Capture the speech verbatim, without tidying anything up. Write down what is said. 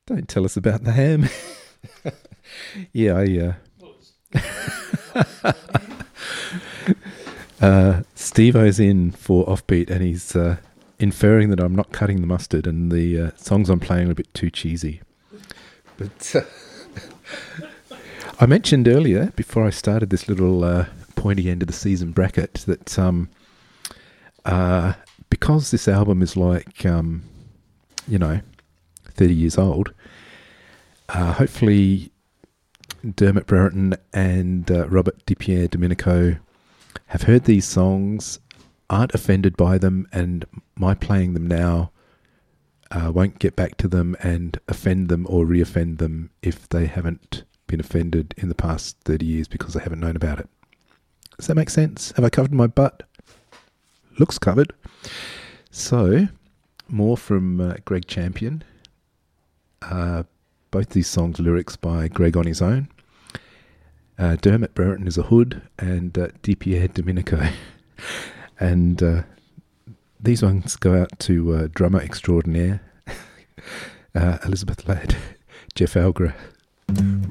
Don't tell us about the ham. yeah, I. Uh, uh, Steve-O's in for Offbeat, and he's uh, inferring that I'm not cutting the mustard, and the uh, songs I'm playing are a bit too cheesy. But uh, I mentioned earlier, before I started this little uh, pointy end of the season bracket, that um, uh, because this album is like, um, you know, thirty years old, uh, hopefully Dermot Brereton and uh, Robert DiPier Domenico have heard these songs, aren't offended by them, and my playing them now uh, won't get back to them and offend them or re-offend them if they haven't been offended in the past thirty years because they haven't known about it. Does that make sense? Have I covered my butt? Looks covered. So, more from uh, Greg Champion. Uh, both these songs lyrics by Greg on his own. Uh, Dermot Brereton is a hood, and uh, DiPier Domenico. and uh, these ones go out to uh, drummer extraordinaire, uh, Elizabeth Ladd, Jeff Algra.